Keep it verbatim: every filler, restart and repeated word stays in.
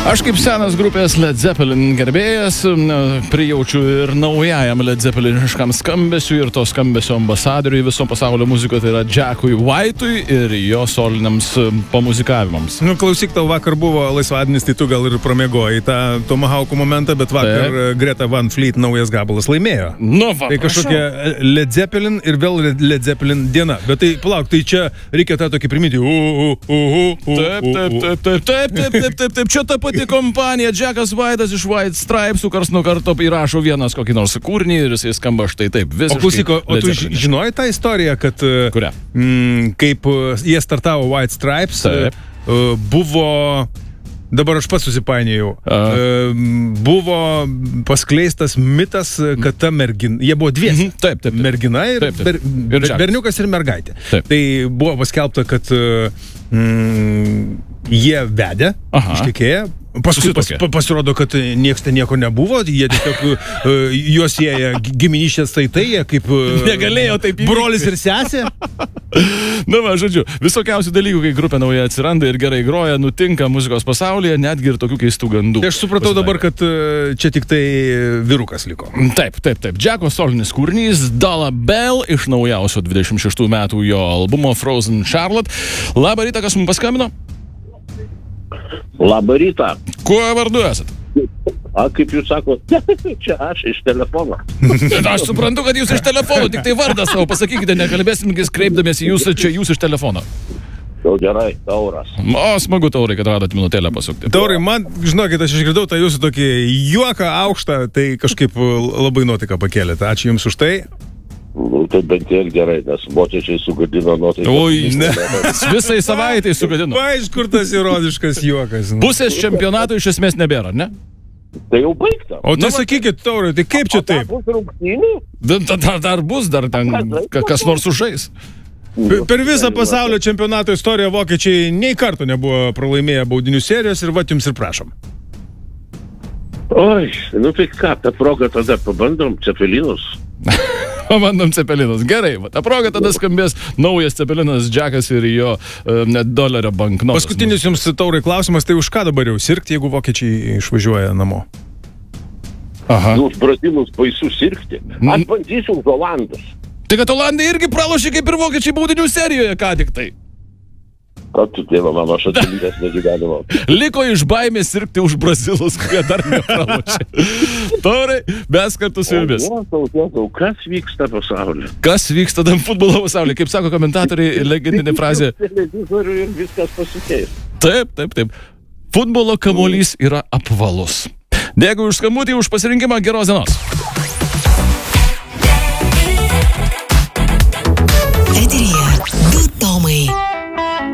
Aš kaip senas grupės Led Zeppelin gerbėjas prijaučiu ir naujajam Led Zeppeliniškam skambesiui ir to skambesio ambasadoriui viso pasaulio muzikoje, tai yra Jackui White'ui ir jo soliniams pamuzikavimams. Nu, klausyk, tau vakar buvo laisvadienis, tai tu gal ir pramiegoji tą Tomahawk'o momentą, bet vakar Taip. Greta Van Fleet naujas gabalas laimėjo. Nu, va, tai kažkokia Led Zeppelin ir vėl Led Zeppelin diena. Bet tai, palauk, tai čia reikia tą tokį priminti. Taip, taip, taip, taip, taip, taip, taip, taip, čia ta pati kompanija, Jackas White'as iš White Stripes, kars nuo karto įrašo vienas kokį nors kūrinį ir jisai skamba štai taip. O klausyk, o tu žinojai tą istoriją, kad Kurią? M, kaip jie startavo White Stripes, taip. buvo, dabar aš pats susipainėjau, buvo paskleistas mitas, kad ta mergina, jie buvo dviesi, taip, taip, taip. mergina ir, taip, taip. Ber, ir berniukas ir mergaitė. Taip. Tai buvo paskelbta, kad mm, jie vedė, ištekėję. Paskui pas, pasirodo, kad nieks ten nieko nebuvo, jie tiesiog uh, juos sieja giminystės saitai, jie kaip uh, negalėjo taip įvykti. Brolis ir sesė. Na, va, žodžiu, visokiausių dalykų, kai grupė nauja atsiranda ir gerai groja, nutinka muzikos pasaulyje, netgi ir tokių keistų gandų. Tai aš supratau dabar, kad uh, čia tik tai vyrukas liko. Taip, taip, taip. Jacko solinis kūrinys Dollar Bell iš naujausio dvidešimt šeštų metų jo albumo Frozen Charlotte. Labą rytą, kas mums paskambino? Labą rytą. Kuo vardu esat? A, kaip jūs sakote, čia aš iš telefono. Aš suprantu, kad jūs iš telefono, tik tai vardą savo pasakykite, nekalbėsim, kreipdamės į jūs, čia jūs iš telefono. Jau gerai, Tauras. O, smagu, Taurai, kad radot minutėlę pasukti. Taurai, man, žinokit, aš išgirdau tą jūsų tokį juoką aukštą, tai kažkaip labai nuotaiką pakėlėte. Ačiū jums už tai. Nu, tai bent tiek gerai, nes vokiečiai sugadino nuotaiką. Oi, ne. Visai savaitai sugadino. Va, iš kur tas ironiškas juokas. Pusės čempionato iš esmės nebėra, ne? Tai jau baigta. O tai sakykit, Taurai, tai kaip čia taip? Dar, dar bus, dar ten kas nors užžais. Per visą pasaulio čempionato istoriją vokiečiai nei karto nebuvo pralaimėję baudinių serijos ir va jums ir prašom. Oi, nu tai ką, tą progą tada pabandom Cepelinus. Pabandom Cepelinus. Gerai, va, tą progą tada skambės naujas Cepelinas Jackas ir jo uh, net dolerio banknotas. Paskutinis jums, Taurai, klausimas, tai už ką dabar jau sirgti, jeigu vokiečiai išvažiuoja namo? Aha. Nu, už Brazimus baisu sirgti. Aš bandysiu už Olandus. Tai kad Olandai irgi pralošė kaip ir vokiečiai baudinių serijoje, ką tik tai. Kad tu, tėva, mano, aš atsilikęs negyvenimo. Liko iš baimės sirgti už Brazilus, kurie dar nepralošė. Taurai, mes kartu su jumis. O, o, o, o, kas vyksta pasaulyje? Kas vyksta tam futbolo pasaulyje? Kaip sako komentatoriai, legendinė frazė. Televizorių ir viskas pasikeis. Taip, taip, taip. Futbolo kamuolys yra apvalus. Dėkui už skambutį, už pasirinkimą, geros dienos.